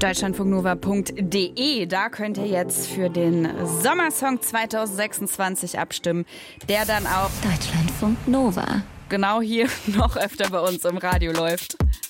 Deutschlandfunknova.de. Da könnt ihr jetzt für den Sommersong 2026 abstimmen, der dann auch Deutschlandfunk Nova genau hier noch öfter bei uns im Radio läuft.